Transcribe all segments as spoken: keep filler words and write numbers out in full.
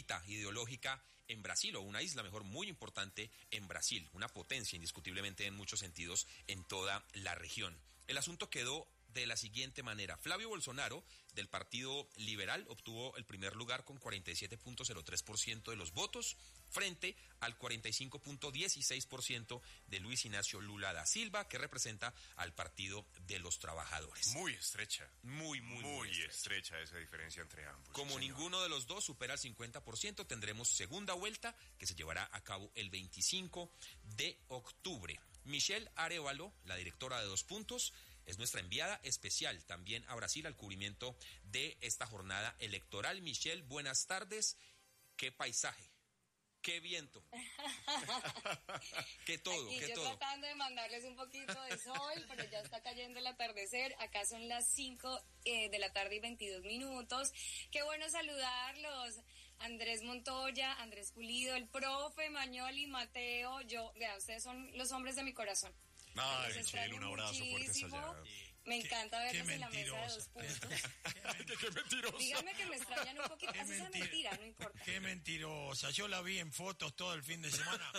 islita ideológica en Brasil, o una isla mejor muy importante en Brasil, una potencia indiscutiblemente en muchos sentidos en toda la región. El asunto quedó de la siguiente manera. Flavio Bolsonaro, del Partido Liberal, obtuvo el primer lugar con cuarenta y siete punto cero tres por ciento de los votos, frente al cuarenta y cinco punto dieciséis por ciento de Luis Ignacio Lula da Silva, que representa al Partido de los Trabajadores. Muy estrecha. Muy, muy, muy, muy estrecha. estrecha esa diferencia entre ambos. Como señor. ninguno de los dos supera el cincuenta por ciento, tendremos segunda vuelta que se llevará a cabo el veinticinco de octubre. Michelle Arévalo, la directora de Dos Puntos, es nuestra enviada especial también a Brasil al cubrimiento de esta jornada electoral. Michelle, buenas tardes. ¿Qué paisaje? ¿Qué viento? ¿Qué todo? Aquí ¿Qué yo todo? tratando de mandarles un poquito de sol, pero ya está cayendo el atardecer. Acá son las cinco eh, de la tarde y veintidós minutos. Qué bueno saludarlos. Andrés Montoya, Andrés Pulido, el profe, Mañoli, Mateo. Yo, vean, ustedes son los hombres de mi corazón. Ay, Michelle, un abrazo fuerte hasta allá. Me encanta verlos qué en la mesa de Dos Puntos. qué, qué mentirosa. Díganme que me extrañan un poquito. Qué Así sea mentira. mentira, no importa. Qué mentirosa. Yo la vi en fotos todo el fin de semana.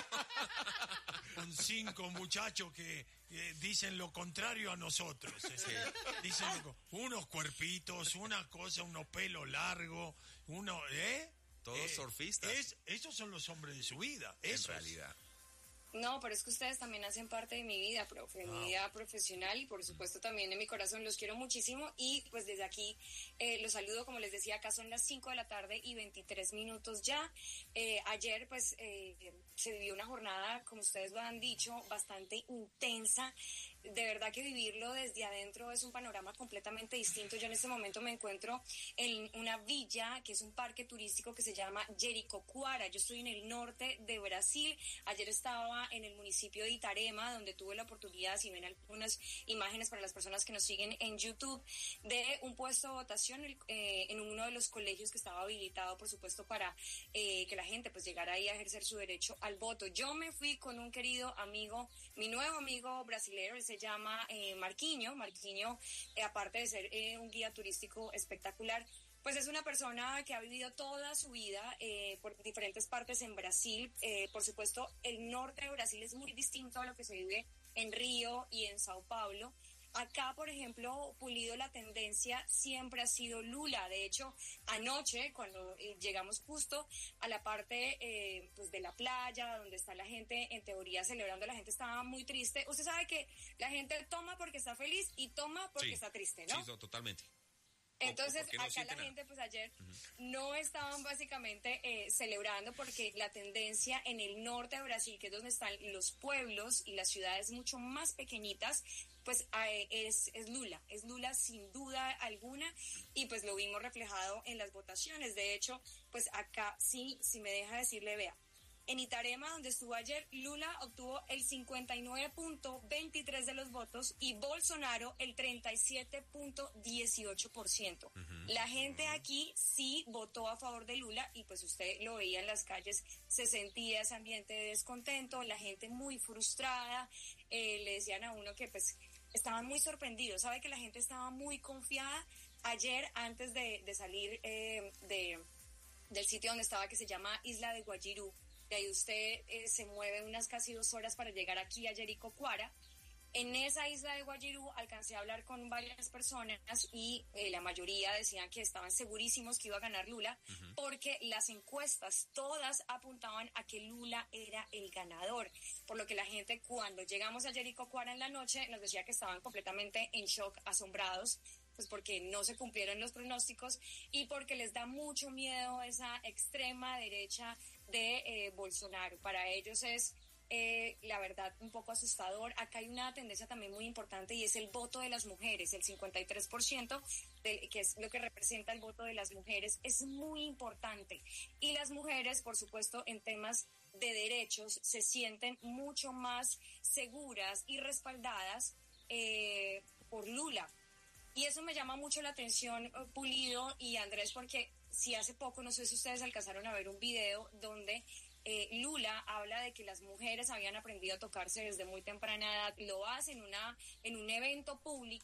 Con cinco muchachos que, que dicen lo contrario a nosotros. Eh. Sí. Dicen lo, unos cuerpitos, una cosa, unos pelos largos, uno, ¿eh? Todos eh, surfistas. Es, esos son los hombres de su vida. Esos. En realidad. No, pero es que ustedes también hacen parte de mi vida, profe, de mi vida profesional y por supuesto también de mi corazón. Los quiero muchísimo y pues desde aquí eh, los saludo. Como les decía, acá son las cinco de la tarde y veintitrés minutos ya. Eh, ayer pues eh, se vivió una jornada, como ustedes lo han dicho, bastante intensa. De verdad que vivirlo desde adentro es un panorama completamente distinto. Yo en este momento me encuentro en una villa que es un parque turístico que se llama Jericoacoara. Yo estoy en el norte de Brasil. Ayer estaba en el municipio de Itarema, donde tuve la oportunidad, si ven algunas imágenes para las personas que nos siguen en YouTube, de un puesto de votación eh, en uno de los colegios que estaba habilitado, por supuesto, para eh, que la gente pues llegara ahí a ejercer su derecho al voto. Yo me fui con un querido amigo, mi nuevo amigo brasilero, él se llama eh, Marquinho. Marquinho, eh, aparte de ser eh, un guía turístico espectacular, pues es una persona que ha vivido toda su vida eh, por diferentes partes en Brasil. Eh, por supuesto, el norte de Brasil es muy distinto a lo que se vive en Río y en Sao Paulo. Acá, por ejemplo, Pulido, la tendencia siempre ha sido Lula. De hecho, anoche, cuando eh, llegamos justo a la parte eh, pues de la playa, donde está la gente, en teoría, celebrando, la gente estaba muy triste. Usted sabe que la gente toma porque está feliz y toma porque Sí. está triste, ¿no? Sí, no, totalmente. Entonces, no acá la gente, pues ayer uh-huh. no estaban básicamente eh, celebrando porque la tendencia en el norte de Brasil, que es donde están los pueblos y las ciudades mucho más pequeñitas, pues eh, es, es Lula, es Lula sin duda alguna y pues lo vimos reflejado en las votaciones. De hecho, pues acá sí, si me deja decirle, vea, en Itarema, donde estuvo ayer, Lula obtuvo el cincuenta y nueve punto veintitrés de los votos y Bolsonaro el treinta y siete punto dieciocho por ciento. Uh-huh. La gente aquí sí votó a favor de Lula y pues usted lo veía en las calles, se sentía ese ambiente de descontento, la gente muy frustrada, eh, le decían a uno que pues estaban muy sorprendidos, sabe que la gente estaba muy confiada. Ayer, antes de, de salir eh, de, del sitio donde estaba, que se llama Isla de Guajirú, de ahí usted eh, se mueve unas casi dos horas para llegar aquí a Jericoacoara. En esa isla de Guajirú alcancé a hablar con varias personas y eh, la mayoría decían que estaban segurísimos que iba a ganar Lula, uh-huh. porque las encuestas todas apuntaban a que Lula era el ganador, por lo que la gente, cuando llegamos a Jericoacoara en la noche, nos decía que estaban completamente en shock, asombrados, pues porque no se cumplieron los pronósticos y porque les da mucho miedo esa extrema derecha de eh, Bolsonaro. Para ellos es, eh, la verdad, un poco asustador. Acá hay una tendencia también muy importante y es el voto de las mujeres. El cincuenta y tres por ciento, de, que es lo que representa el voto de las mujeres, es muy importante. Y las mujeres, por supuesto, en temas de derechos, se sienten mucho más seguras y respaldadas eh, por Lula. Y eso me llama mucho la atención, Pulido y Andrés, porque si hace poco, no sé si ustedes alcanzaron a ver un video donde eh, Lula habla de que las mujeres habían aprendido a tocarse desde muy temprana edad, lo hace en, una, en un evento público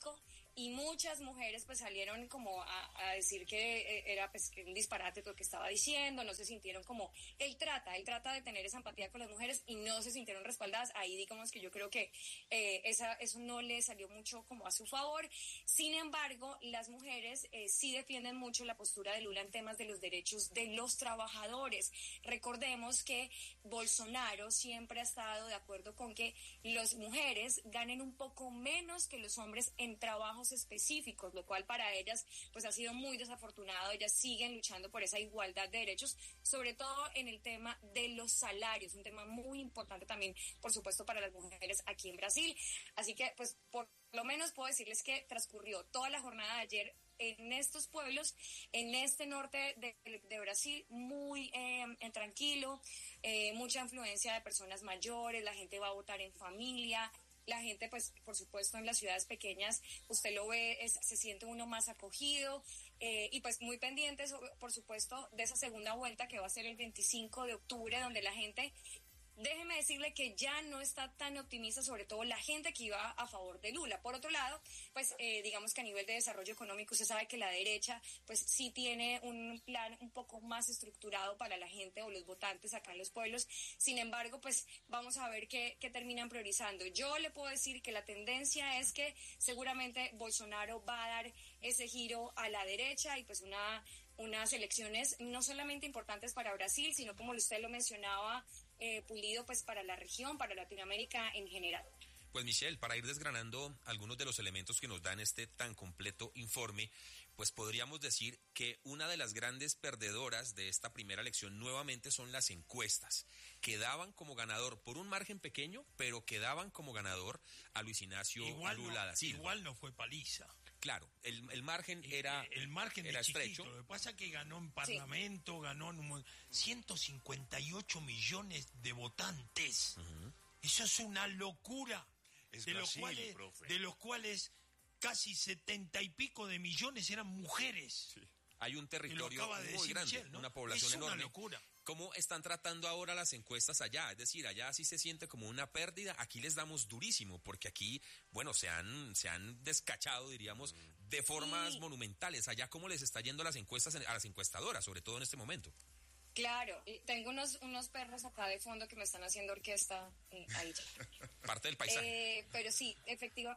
y muchas mujeres pues salieron como a, a decir que era pues que un disparate lo que estaba diciendo, no se sintieron como, él trata, él trata de tener esa empatía con las mujeres y no se sintieron respaldadas. Ahí digamos que yo creo que eh, esa, eso no le salió mucho como a su favor. Sin embargo, las mujeres eh, sí defienden mucho la postura de Lula en temas de los derechos de los trabajadores. Recordemos que Bolsonaro siempre ha estado de acuerdo con que las mujeres ganen un poco menos que los hombres en trabajos específicos, lo cual para ellas pues ha sido muy desafortunado. Ellas siguen luchando por esa igualdad de derechos, sobre todo en el tema de los salarios, un tema muy importante también, por supuesto, para las mujeres aquí en Brasil. Así que pues por lo menos puedo decirles que transcurrió toda la jornada de ayer en estos pueblos, en este norte de, de Brasil, muy eh, tranquilo, eh, mucha influencia de personas mayores, la gente va a votar en familia. La gente, pues, por supuesto, en las ciudades pequeñas, usted lo ve, es, se siente uno más acogido eh, y pues muy pendientes, por supuesto, de esa segunda vuelta que va a ser el veinticinco de octubre, donde la gente, déjeme decirle que ya no está tan optimista, sobre todo la gente que iba a favor de Lula. Por otro lado, pues eh, digamos que a nivel de desarrollo económico, usted sabe que la derecha pues sí tiene un plan un poco más estructurado para la gente o los votantes acá en los pueblos. Sin embargo, pues vamos a ver qué, qué terminan priorizando. Yo le puedo decir que la tendencia es que seguramente Bolsonaro va a dar ese giro a la derecha y pues una, unas elecciones no solamente importantes para Brasil, sino como usted lo mencionaba, Eh, Pulido, pues para la región, para Latinoamérica en general. Pues Michelle, para ir desgranando algunos de los elementos que nos dan este tan completo informe, pues podríamos decir que una de las grandes perdedoras de esta primera elección nuevamente son las encuestas, que daban como ganador por un margen pequeño, pero que daban como ganador a Luis Ignacio igual Lula no, da Silva. Igual no fue paliza. Claro, el, el margen era el margen era de chiquito. estrecho. Lo que pasa es que ganó en Parlamento, sí. ganó en un, ciento cincuenta y ocho millones de votantes. Uh-huh. Eso es una locura. Es de, Brasil, los cuales, profe. de los cuales casi setenta y pico de millones eran mujeres. Sí. Hay un territorio de muy grande, Michelle, ¿no? Una población es enorme. Es una locura. ¿Cómo están tratando ahora las encuestas allá? Es decir, allá sí se siente como una pérdida, aquí les damos durísimo, porque aquí, bueno, se han, se han descachado, diríamos, de formas sí. monumentales. Allá, ¿cómo les está yendo a las encuestas, a las encuestadoras, sobre todo en este momento? Claro, tengo unos, unos perros acá de fondo que me están haciendo orquesta eh, ahí ya. Parte del paisaje. Eh, pero sí, efectiva,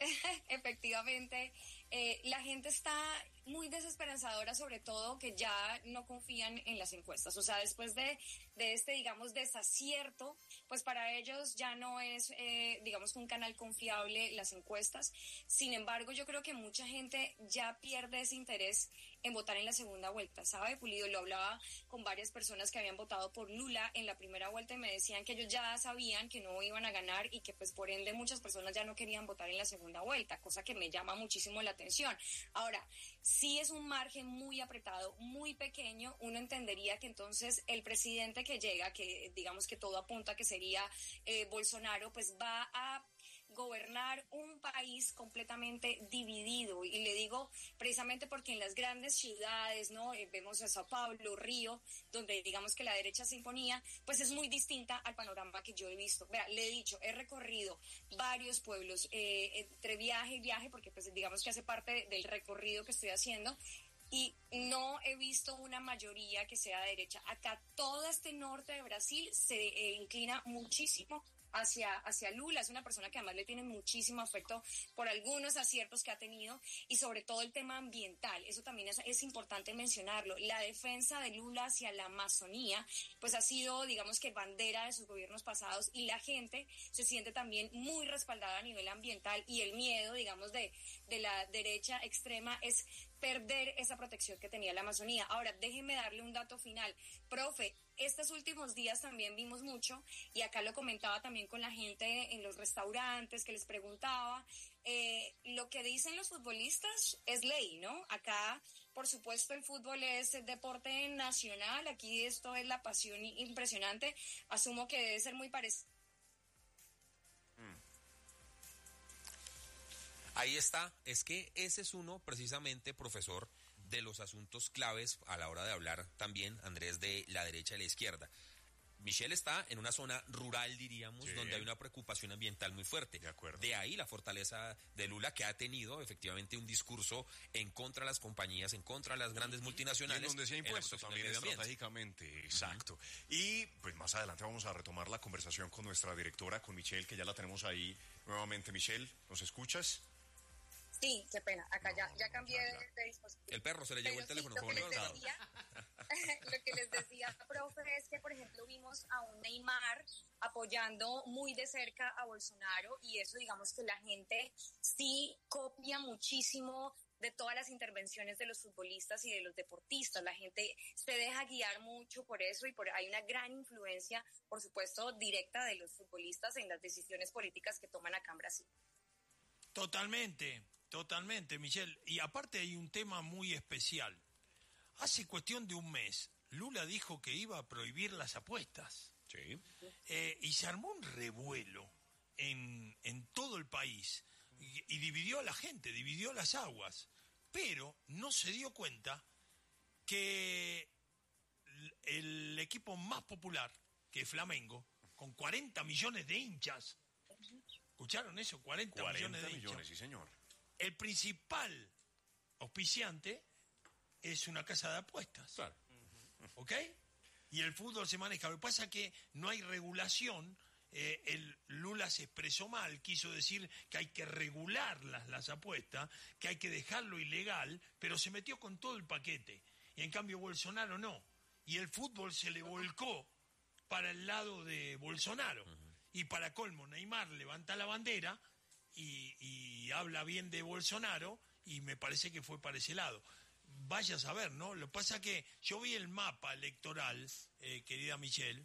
efectivamente, eh, la gente está muy desesperanzadora, sobre todo que ya no confían en las encuestas. O sea, después de, de este, digamos, desacierto, pues para ellos ya no es, eh, digamos, un canal confiable las encuestas. Sin embargo, yo creo que mucha gente ya pierde ese interés en votar en la segunda vuelta, ¿sabe, Pulido? Lo hablaba con varias personas que habían votado por Lula en la primera vuelta y me decían que ellos ya sabían que no iban a ganar y que pues por ende muchas personas ya no querían votar en la segunda vuelta, cosa que me llama muchísimo la atención. Ahora, si es un margen muy apretado, muy pequeño, uno entendería que entonces el presidente que llega, que digamos que todo apunta que sería eh, Bolsonaro, pues va a gobernar un país completamente dividido, y le digo precisamente porque en las grandes ciudades, ¿no? Eh, vemos a Sao Paulo, Río, donde digamos que la derecha se imponía, pues es muy distinta al panorama que yo he visto. Vea, le he dicho, he recorrido varios pueblos, eh, entre viaje y viaje, porque pues digamos que hace parte del recorrido que estoy haciendo, y no he visto una mayoría que sea derecha. Acá todo este norte de Brasil se eh, inclina muchísimo hacia, hacia Lula. Es una persona que además le tiene muchísimo afecto por algunos aciertos que ha tenido y sobre todo el tema ambiental. Eso también es, es importante mencionarlo. La defensa de Lula hacia la Amazonía pues ha sido, digamos que, bandera de sus gobiernos pasados, y la gente se siente también muy respaldada a nivel ambiental, y el miedo, digamos, de, de la derecha extrema es perder esa protección que tenía la Amazonía. Ahora, déjeme darle un dato final. Profe, estos últimos días también vimos mucho, y acá lo comentaba también con la gente en los restaurantes que les preguntaba, eh, lo que dicen los futbolistas es ley, ¿no? Acá, por supuesto, el fútbol es el deporte nacional, aquí esto es la pasión impresionante, asumo que debe ser muy parecido. Ahí está, es que ese es uno, precisamente, profesor, de los asuntos claves a la hora de hablar también, Andrés, de la derecha y la izquierda. Michelle está en una zona rural, diríamos, sí, donde hay una preocupación ambiental muy fuerte. De acuerdo. De ahí la fortaleza de Lula, que ha tenido efectivamente un discurso en contra de las compañías, en contra de las grandes multinacionales. Y en donde se ha impuesto en la también protección del medio ambiente. estratégicamente, exacto. Uh-huh. Y pues más adelante vamos a retomar la conversación con nuestra directora, con Michelle, que ya la tenemos ahí nuevamente. Michelle, ¿nos escuchas? Sí, qué pena, acá no, ya, ya cambié ya, ya. De, de dispositivo. El perro se le llevó el sí, teléfono. Lo que, les decía, lo que les decía, profe, es que, por ejemplo, vimos a un Neymar apoyando muy de cerca a Bolsonaro, y eso, digamos que la gente sí copia muchísimo de todas las intervenciones de los futbolistas y de los deportistas. La gente se deja guiar mucho por eso, y por hay una gran influencia, por supuesto, directa de los futbolistas en las decisiones políticas que toman acá en Brasil. Totalmente, totalmente, Michelle. Y aparte hay un tema muy especial. Hace cuestión de un mes, Lula dijo que iba a prohibir las apuestas. Sí. Eh, y se armó un revuelo en, en todo el país. Y, y dividió a la gente, dividió las aguas. Pero no se dio cuenta que el equipo más popular, que es Flamengo, con cuarenta millones de hinchas, ¿escucharon eso? cuarenta, cuarenta millones de millones, hinchas. sí, señor. El principal auspiciante es una casa de apuestas. Claro. ¿Ok? Y el fútbol se maneja. Lo que pasa es que no hay regulación. Eh, el Lula se expresó mal, quiso decir que hay que regular las, las apuestas, que hay que dejarlo ilegal, pero se metió con todo el paquete. Y en cambio Bolsonaro no. Y el fútbol se le volcó para el lado de Bolsonaro. Uh-huh. Y para colmo, Neymar levanta la bandera y, y habla bien de Bolsonaro, y me parece que fue para ese lado. Vaya a saber, ¿no? Lo que pasa es que yo vi el mapa electoral, eh, querida Michelle,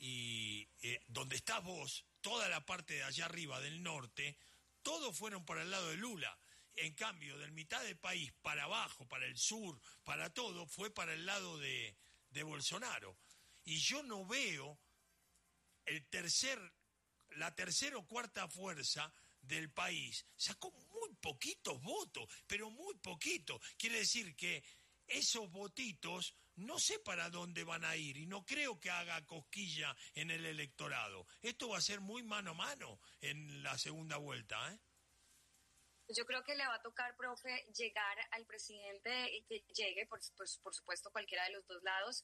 y eh, donde estás vos, toda la parte de allá arriba del norte, todos fueron para el lado de Lula. En cambio, del mitad del país para abajo, para el sur, para todo, fue para el lado de, de Bolsonaro. Y yo no veo el tercer, la tercera o cuarta fuerza del país. Sacó muy poquitos votos, pero muy poquitos. Quiere decir que esos votitos no sé para dónde van a ir, y no creo que haga cosquilla en el electorado. Esto va a ser muy mano a mano en la segunda vuelta, ¿eh? Yo creo que le va a tocar, profe, llegar al presidente, que llegue, por, pues, por supuesto, cualquiera de los dos lados,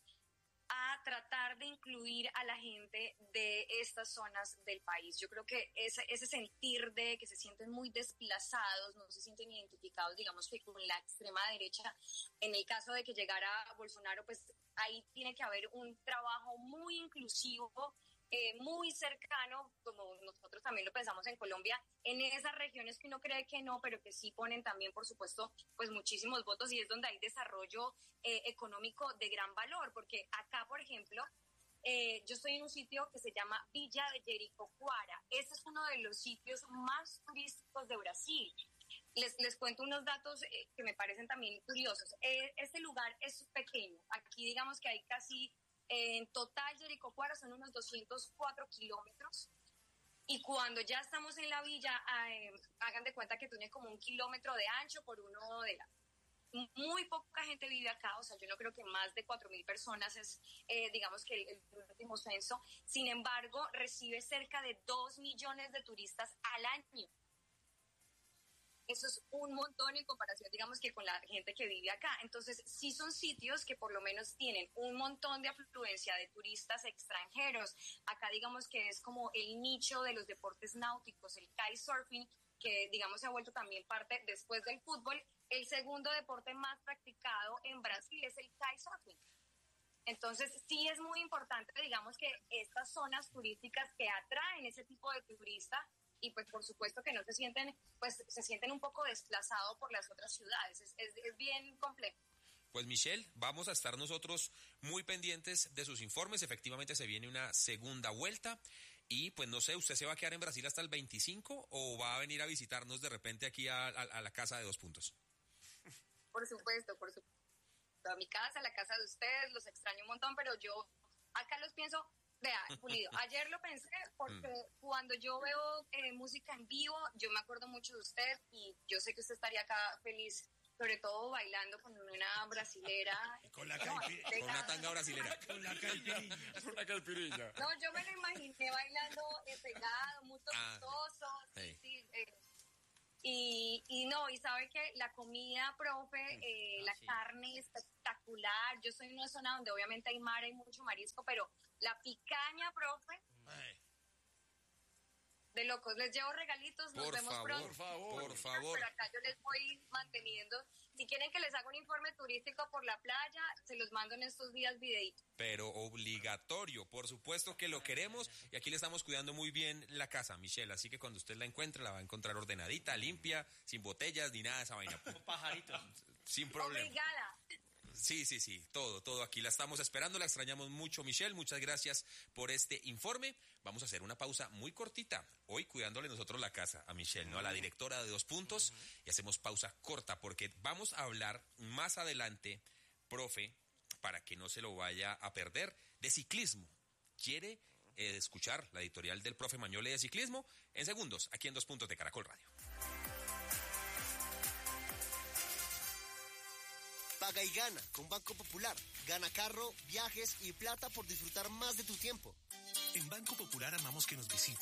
a tratar de incluir a la gente de estas zonas del país. Yo creo que ese, ese sentir de que se sienten muy desplazados, no se sienten identificados, digamos que con la extrema derecha, en el caso de que llegara Bolsonaro, pues ahí tiene que haber un trabajo muy inclusivo, eh, muy cercano, como nosotros también lo pensamos en Colombia, en esas regiones que uno cree que no, pero que sí ponen también, por supuesto, pues muchísimos votos, y es donde hay desarrollo eh, económico de gran valor, porque acá, por ejemplo, eh, yo estoy en un sitio que se llama Villa de Jericoacoara. Este es uno de los sitios más turísticos de Brasil. Les, les cuento unos datos eh, que me parecen también curiosos. Eh, este lugar es pequeño. Aquí digamos que hay casi... En total, Jericoacoara son unos doscientos cuatro kilómetros, y cuando ya estamos en la villa, eh, hagan de cuenta que tiene como un kilómetro de ancho por uno de largo. Muy poca gente vive acá, o sea, yo no creo que más de cuatro mil personas es, eh, digamos que el, el último censo. Sin embargo, recibe cerca de dos millones de turistas al año. Eso es un montón en comparación, digamos, que con la gente que vive acá. Entonces, sí son sitios que por lo menos tienen un montón de afluencia de turistas extranjeros. Acá, digamos, que es como el nicho de los deportes náuticos, el kitesurfing, que, digamos, se ha vuelto también parte, después del fútbol, el segundo deporte más practicado en Brasil es el kitesurfing. Entonces, sí es muy importante, digamos, que estas zonas turísticas que atraen ese tipo de turistas, y pues por supuesto que no se sienten, pues se sienten un poco desplazados por las otras ciudades. Es, es, es bien complejo. Pues Michelle, vamos a estar nosotros muy pendientes de sus informes. Efectivamente se viene una segunda vuelta, y pues no sé, ¿usted se va a quedar en Brasil hasta el veinticinco o va a venir a visitarnos de repente aquí a, a, a la casa de Dos Puntos? Por supuesto, por supuesto. A mi casa, a la casa de ustedes, los extraño un montón, pero yo acá los pienso... Vea, Pulido, ayer lo pensé porque mm. cuando yo veo eh, música en vivo, yo me acuerdo mucho de usted, y yo sé que usted estaría acá feliz sobre todo bailando con una brasilera. Con la No, caipi- Con una tanga brasilera. con la caipirinha. Una calpirilla. No, yo me lo imaginé bailando eh, pegado, muy Ah, tostoso, sí, sí. sí. eh, y, y no, y sabe que la comida, profe, eh, Ah, la sí. carne espectacular. Yo soy en una zona donde obviamente hay mar, hay mucho marisco, pero la picaña, profe, Ay, de locos. Les llevo regalitos, nos Por vemos favor, pronto. por favor, por favor. Por acá yo les voy manteniendo. Si quieren que les haga un informe turístico por la playa, se los mando en estos días videitos. Pero obligatorio, por supuesto que lo queremos y aquí le estamos cuidando muy bien la casa, Michelle, así que cuando usted la encuentre la va a encontrar ordenadita, limpia, sin botellas ni nada de esa vaina, Un pajarito. sin problema. Obrigada. Sí, sí, sí, todo, todo aquí la estamos esperando, la extrañamos mucho, Michelle, muchas gracias por este informe. Vamos a hacer una pausa muy cortita, hoy cuidándole nosotros la casa a Michelle, ¿no? A la directora de Dos Puntos, y hacemos pausa corta porque vamos a hablar más adelante, profe, para que no se lo vaya a perder, de ciclismo. ¿Quiere eh, escuchar la editorial del profe Mañole de ciclismo? En segundos, aquí en Dos Puntos de Caracol Radio. Paga y gana con Banco Popular. Gana carro, viajes y plata por disfrutar más de tu tiempo. En Banco Popular amamos que nos visiten.